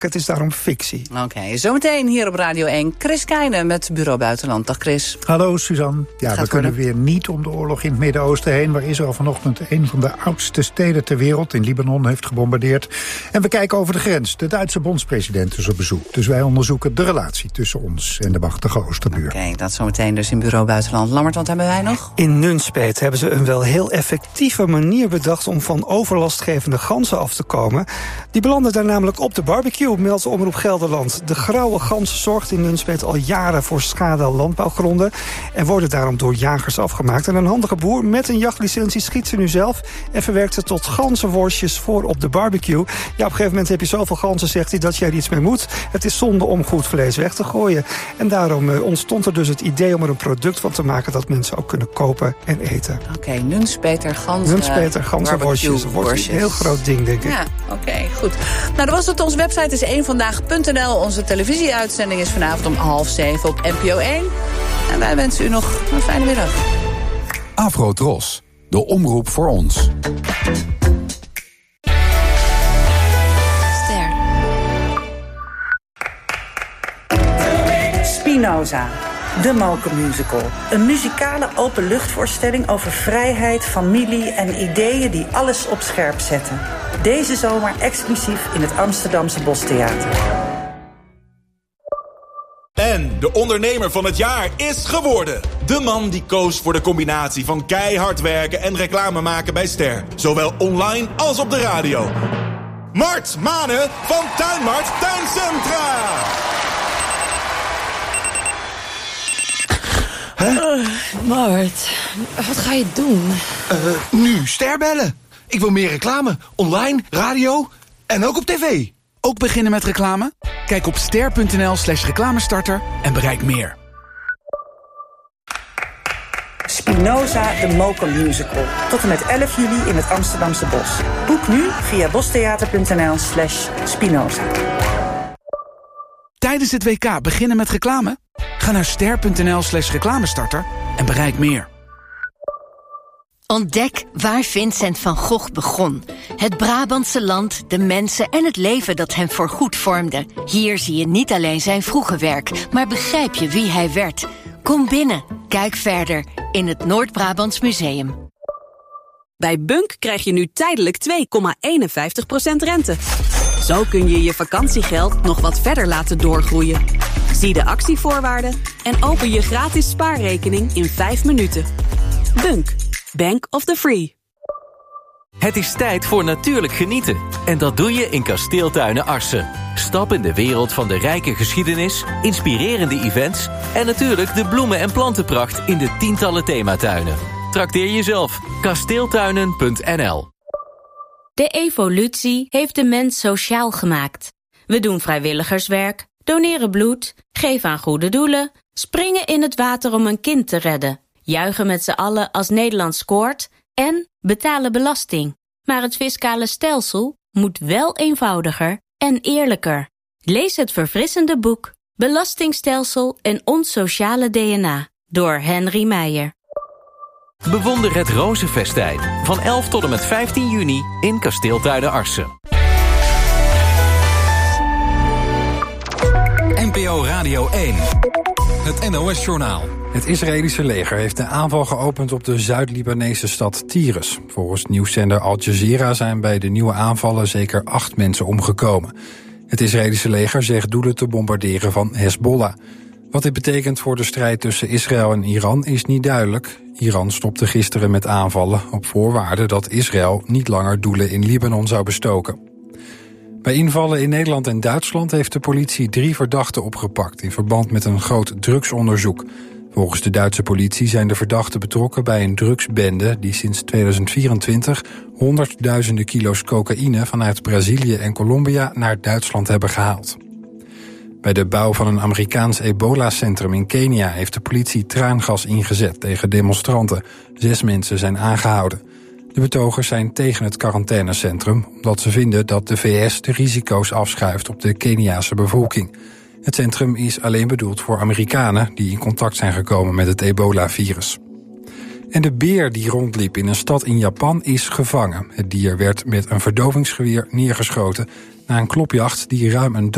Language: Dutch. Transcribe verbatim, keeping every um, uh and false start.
Het is daarom fictie. Oké, okay, zometeen hier op Radio één. Chris Keijnen met Bureau Buitenland. Dag Chris. Hallo Suzanne. Ja, Gaat we kunnen worden. weer niet om de oorlog in het Midden-Oosten heen, waar Israël vanochtend een van de oudste steden ter wereld, in Libanon, heeft gebombardeerd. En we kijken over de grens. De Duitse bondspresident is op bezoek. Dus wij onderzoeken de relatie tussen ons en de machtige Oosterbuur. Oké, okay, dat zometeen dus in Bureau Buitenland. Lammert, wat hebben wij nog? In Nunspeet hebben ze een wel heel effectieve manier bedacht om van overlastgevende ganzen af te komen. Die belanden daar namelijk op de barbecue, meldt Omroep Gelderland. De grauwe gans zorgt in Nunspeet al jaren voor schade aan landbouwgronden en worden daarom door jagers afgemaakt. En een handige boer met een jachtlicentie schiet ze nu zelf en verwerkt ze tot ganzenworstjes voor op de barbecue. Ja, op een gegeven moment heb je zoveel ganzen, zegt hij, dat jij er iets mee moet. Het is zonde om goed vlees weg te gooien. En daarom uh, ontstond er dus het idee om er een product van te maken dat mensen ook kunnen kopen en eten. Oké, okay, Nunspeter ganzen. Nunspeter ganzenworstjes. Dat wordt een heel groot ding, denk ik. Ja, oké, okay, goed. Nou, dat was het. Onze website is één vandaag punt n l. Onze televisieuitzending is vanavond om half zeven op N P O één. En wij wensen u nog een fijne middag. Afro-Tros, de omroep voor ons. Ster. Spinoza, de Mokermusical. Een muzikale openluchtvoorstelling over vrijheid, familie en ideeën die alles op scherp zetten. Deze zomer exclusief in het Amsterdamse Bostheater. En de ondernemer van het jaar is geworden. De man die koos voor de combinatie van keihard werken en reclame maken bij Ster. Zowel online als op de radio. Mart Manen van Tuinmart Tuincentra. Huh? Uh, Mart, wat ga je doen? Uh, nu Ster bellen. Ik wil meer reclame. Online, radio en ook op tv. Ook beginnen met reclame? Kijk op ster punt n l slash reclamestarter en bereik meer. Spinoza, de Mokermusical. Tot en met elf juli in het Amsterdamse Bos. Boek nu via bostheater punt n l slash Spinoza. Tijdens het W K beginnen met reclame? Ga naar ster punt n l slash reclamestarter en bereik meer. Ontdek waar Vincent van Gogh begon. Het Brabantse land, de mensen en het leven dat hem voorgoed vormde. Hier zie je niet alleen zijn vroege werk, maar begrijp je wie hij werd. Kom binnen, kijk verder in het Noord-Brabants Museum. Bij Bunk krijg je nu tijdelijk twee komma eenenvijftig procent rente. Zo kun je je vakantiegeld nog wat verder laten doorgroeien. Zie de actievoorwaarden en open je gratis spaarrekening in vijf minuten. Bunk. Bank of the Free. Het is tijd voor natuurlijk genieten. En dat doe je in Kasteeltuinen Arcen. Stap in de wereld van de rijke geschiedenis, inspirerende events en natuurlijk de bloemen- en plantenpracht in de tientallen thematuinen. Trakteer jezelf. kasteeltuinen punt n l. De evolutie heeft de mens sociaal gemaakt. We doen vrijwilligerswerk, doneren bloed, geven aan goede doelen, springen in het water om een kind te redden, juichen met z'n allen als Nederland scoort en betalen belasting. Maar het fiscale stelsel moet wel eenvoudiger en eerlijker. Lees het verfrissende boek Belastingstelsel en ons sociale D N A door Henry Meijer. Bewonder het Rozenfestijn van elf tot en met vijftien juni in Kasteeltuinen Arcen. N P O Radio één. Het N O S-journaal. Het Israëlische leger heeft een aanval geopend op de Zuid-Libanese stad Tyres. Volgens nieuwszender Al Jazeera zijn bij de nieuwe aanvallen zeker acht mensen omgekomen. Het Israëlische leger zegt doelen te bombarderen van Hezbollah. Wat dit betekent voor de strijd tussen Israël en Iran is niet duidelijk. Iran stopte gisteren met aanvallen op voorwaarde dat Israël niet langer doelen in Libanon zou bestoken. Bij invallen in Nederland en Duitsland heeft de politie drie verdachten opgepakt in verband met een groot drugsonderzoek. Volgens de Duitse politie zijn de verdachten betrokken bij een drugsbende die sinds tweeduizend vierentwintig honderdduizenden kilo's cocaïne vanuit Brazilië en Colombia naar Duitsland hebben gehaald. Bij de bouw van een Amerikaans ebola-centrum in Kenia heeft de politie traangas ingezet tegen demonstranten. Zes mensen zijn aangehouden. De betogers zijn tegen het quarantainecentrum omdat ze vinden dat de V S de risico's afschuift op de Keniaanse bevolking. Het centrum is alleen bedoeld voor Amerikanen die in contact zijn gekomen met het ebola-virus. En de beer die rondliep in een stad in Japan is gevangen. Het dier werd met een verdovingsgeweer neergeschoten na een klopjacht die ruim een